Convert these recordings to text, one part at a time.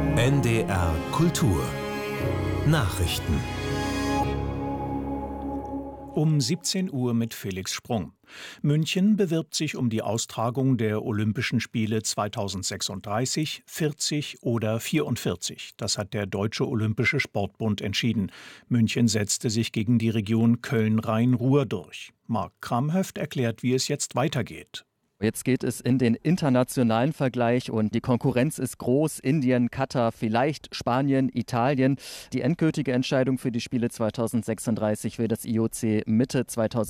NDR Kultur Nachrichten um 17 Uhr mit Felix Sprung. München bewirbt sich um die Austragung der Olympischen Spiele 2036, 40 oder 44. Das hat der Deutsche Olympische Sportbund entschieden. München setzte sich gegen die Region Köln-Rhein-Ruhr durch. Marc Kramhöft erklärt, wie es jetzt weitergeht. Jetzt geht es in den internationalen Vergleich und die Konkurrenz ist groß. Indien, Katar, vielleicht Spanien, Italien. Die endgültige Entscheidung für die Spiele 2036 will das IOC Mitte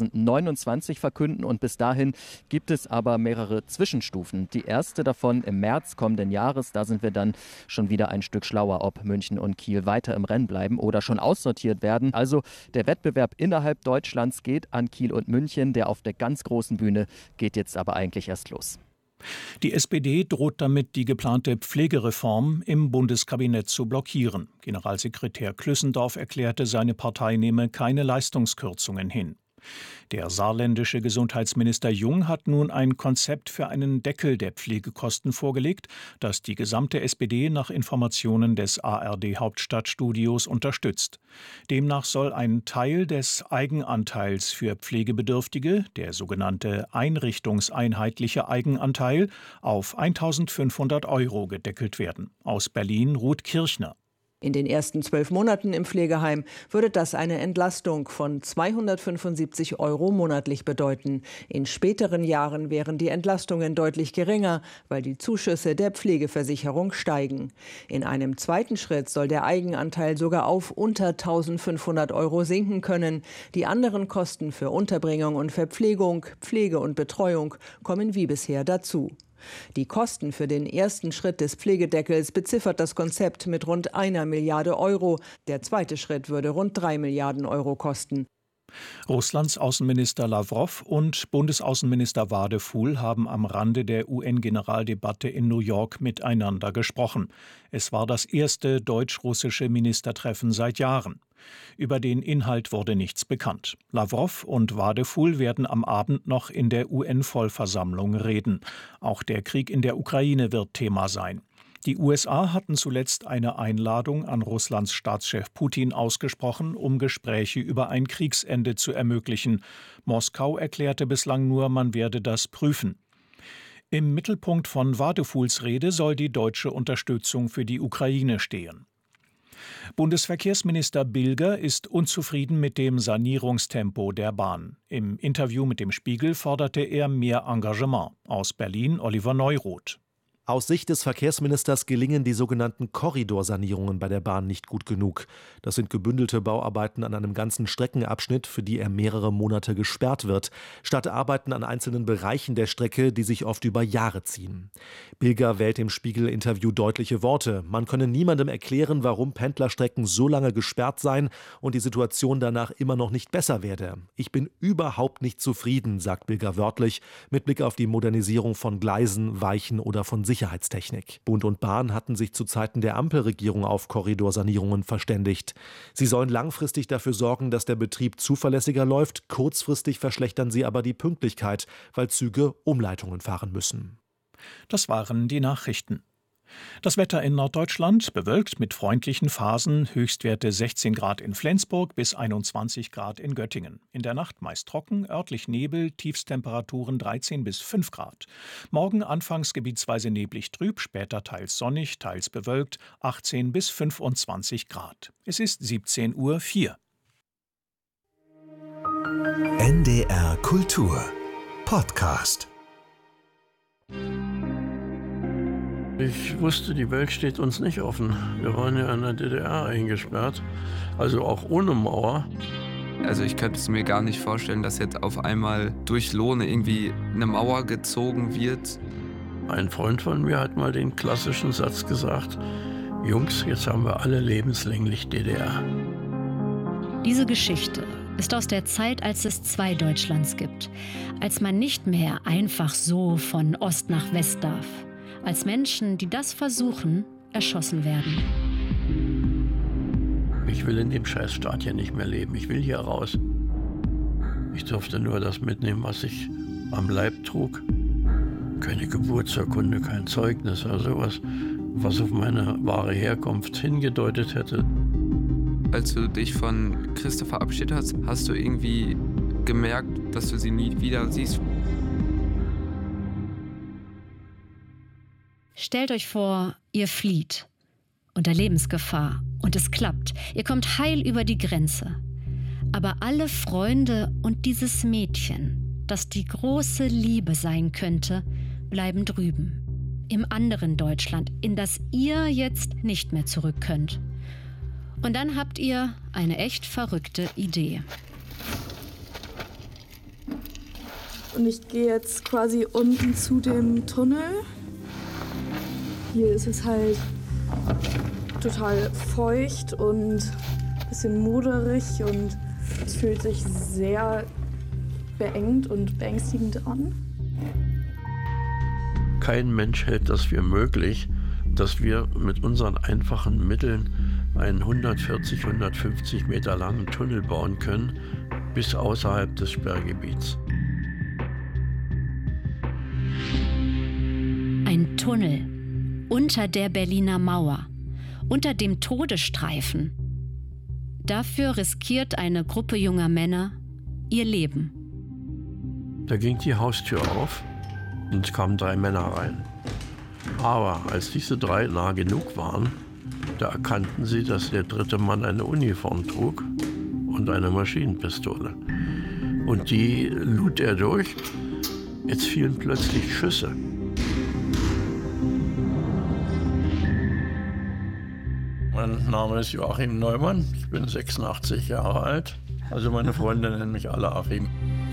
2029 verkünden und bis dahin gibt es aber mehrere Zwischenstufen. Die erste davon im März kommenden Jahres, da sind wir dann schon wieder ein Stück schlauer, ob München und Kiel weiter im Rennen bleiben oder schon aussortiert werden. Also der Wettbewerb innerhalb Deutschlands geht an Kiel und München, der auf der ganz großen Bühne geht jetzt aber eigentlich erst los. Die SPD droht damit, die geplante Pflegereform im Bundeskabinett zu blockieren. Generalsekretär Klüssendorf erklärte, seine Partei nehme keine Leistungskürzungen hin. Der saarländische Gesundheitsminister Jung hat nun ein Konzept für einen Deckel der Pflegekosten vorgelegt, das die gesamte SPD nach Informationen des ARD-Hauptstadtstudios unterstützt. Demnach soll ein Teil des Eigenanteils für Pflegebedürftige, der sogenannte einrichtungseinheitliche Eigenanteil, auf 1.500 € gedeckelt werden. Aus Berlin Ruth Kirchner. In den ersten 12 Monaten im Pflegeheim würde das eine Entlastung von 275 € monatlich bedeuten. In späteren Jahren wären die Entlastungen deutlich geringer, weil die Zuschüsse der Pflegeversicherung steigen. In einem zweiten Schritt soll der Eigenanteil sogar auf unter 1.500 € sinken können. Die anderen Kosten für Unterbringung und Verpflegung, Pflege und Betreuung kommen wie bisher dazu. Die Kosten für den ersten Schritt des Pflegedeckels beziffert das Konzept mit rund 1 Milliarde €. Der zweite Schritt würde rund 3 Milliarden € kosten. Russlands Außenminister Lawrow und Bundesaußenminister Wadefuhl haben am Rande der UN-Generaldebatte in New York miteinander gesprochen. Es war das erste deutsch-russische Ministertreffen seit Jahren. Über den Inhalt wurde nichts bekannt. Lawrow und Wadefuhl werden am Abend noch in der UN-Vollversammlung reden. Auch der Krieg in der Ukraine wird Thema sein. Die USA hatten zuletzt eine Einladung an Russlands Staatschef Putin ausgesprochen, um Gespräche über ein Kriegsende zu ermöglichen. Moskau erklärte bislang nur, man werde das prüfen. Im Mittelpunkt von Wadefuhls Rede soll die deutsche Unterstützung für die Ukraine stehen. Bundesverkehrsminister Bilger ist unzufrieden mit dem Sanierungstempo der Bahn. Im Interview mit dem Spiegel forderte er mehr Engagement. Aus Berlin Oliver Neuroth. Aus Sicht des Verkehrsministers gelingen die sogenannten Korridorsanierungen bei der Bahn nicht gut genug. Das sind gebündelte Bauarbeiten an einem ganzen Streckenabschnitt, für die er mehrere Monate gesperrt wird, statt Arbeiten an einzelnen Bereichen der Strecke, die sich oft über Jahre ziehen. Bilger wählt im Spiegel-Interview deutliche Worte. Man könne niemandem erklären, warum Pendlerstrecken so lange gesperrt seien und die Situation danach immer noch nicht besser werde. Ich bin überhaupt nicht zufrieden, sagt Bilger wörtlich, mit Blick auf die Modernisierung von Gleisen, Weichen oder von Sicherheitstechnik. Bund und Bahn hatten sich zu Zeiten der Ampelregierung auf Korridorsanierungen verständigt. Sie sollen langfristig dafür sorgen, dass der Betrieb zuverlässiger läuft. Kurzfristig verschlechtern sie aber die Pünktlichkeit, weil Züge Umleitungen fahren müssen. Das waren die Nachrichten. Das Wetter in Norddeutschland bewölkt mit freundlichen Phasen, Höchstwerte 16 Grad in Flensburg bis 21 Grad in Göttingen. In der Nacht meist trocken, örtlich Nebel, Tiefstemperaturen 13 bis 5 Grad. Morgen anfangs gebietsweise neblig trüb, später teils sonnig, teils bewölkt, 18 bis 25 Grad. Es ist 17:04 Uhr. NDR Kultur Podcast. Ich wusste, die Welt steht uns nicht offen. Wir waren ja in der DDR eingesperrt, also auch ohne Mauer. Also ich könnte es mir gar nicht vorstellen, dass jetzt auf einmal durch Lohne irgendwie eine Mauer gezogen wird. Ein Freund von mir hat mal den klassischen Satz gesagt: Jungs, jetzt haben wir alle lebenslänglich DDR. Diese Geschichte ist aus der Zeit, als es 2 Deutschlands gibt. Als man nicht mehr einfach so von Ost nach West darf. Als Menschen, die das versuchen, erschossen werden. Ich will in dem Scheißstaat hier nicht mehr leben. Ich will hier raus. Ich durfte nur das mitnehmen, was ich am Leib trug. Keine Geburtsurkunde, kein Zeugnis oder sowas. was auf meine wahre Herkunft hingedeutet hätte. Als du dich von Christa verabschiedet hast, hast du irgendwie gemerkt, dass du sie nie wieder siehst? Stellt euch vor, ihr flieht unter Lebensgefahr und es klappt. Ihr kommt heil über die Grenze. Aber alle Freunde und dieses Mädchen, das die große Liebe sein könnte, bleiben drüben. Im anderen Deutschland, in das ihr jetzt nicht mehr zurück könnt. Und dann habt ihr eine echt verrückte Idee. Und ich gehe jetzt quasi unten zu dem Tunnel. Hier ist es halt total feucht und ein bisschen moderig und es fühlt sich sehr beengt und beängstigend an. Kein Mensch hält das für möglich, dass wir mit unseren einfachen Mitteln einen 140, 150 Meter langen Tunnel bauen können, bis außerhalb des Sperrgebiets. Ein Tunnel unter der Berliner Mauer, unter dem Todesstreifen. Dafür riskiert eine Gruppe junger Männer ihr Leben. Da ging die Haustür auf und es kamen 3 Männer rein. Aber als diese 3 nah genug waren, da erkannten sie, dass der 3. Mann eine Uniform trug und eine Maschinenpistole. Und die lud er durch. Jetzt fielen plötzlich Schüsse. Mein Name ist Joachim Neumann, ich bin 86 Jahre alt. Also meine Freunde nennen mich alle Achim.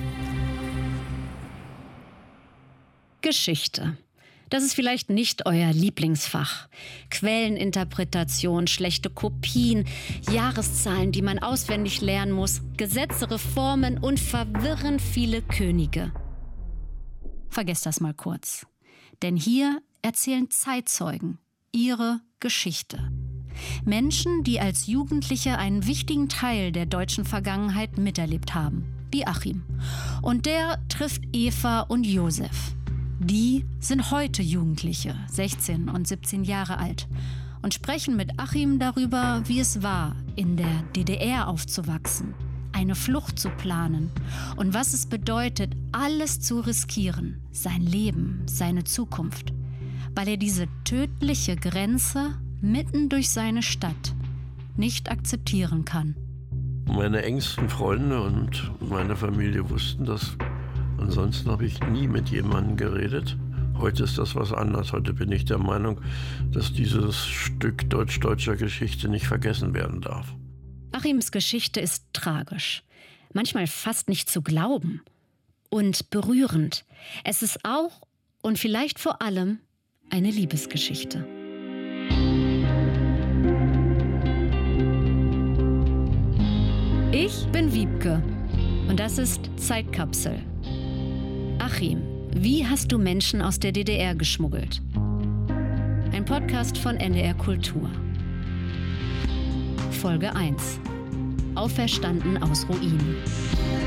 Geschichte. Das ist vielleicht nicht euer Lieblingsfach. Quelleninterpretation, schlechte Kopien, Jahreszahlen, die man auswendig lernen muss, Gesetze, Reformen und verwirrend viele Könige. Vergesst das mal kurz. Denn hier erzählen Zeitzeugen ihre Geschichte. Menschen, die als Jugendliche einen wichtigen Teil der deutschen Vergangenheit miterlebt haben, wie Achim. Und der trifft Eva und Josef. Die sind heute Jugendliche, 16 und 17 Jahre alt, und sprechen mit Achim darüber, wie es war, in der DDR aufzuwachsen, eine Flucht zu planen und was es bedeutet, alles zu riskieren, sein Leben, seine Zukunft, weil er diese tödliche Grenze mitten durch seine Stadt nicht akzeptieren kann. Meine engsten Freunde und meine Familie wussten das. Ansonsten habe ich nie mit jemandem geredet. Heute ist das was anderes. Heute bin ich der Meinung, dass dieses Stück deutsch-deutscher Geschichte nicht vergessen werden darf. Achims Geschichte ist tragisch, manchmal fast nicht zu glauben und berührend. Es ist auch und vielleicht vor allem eine Liebesgeschichte. Ich bin Wiebke und das ist Zeitkapsel. Achim, wie hast du Menschen aus der DDR geschmuggelt? Ein Podcast von NDR Kultur. Folge 1. Auferstanden aus Ruinen.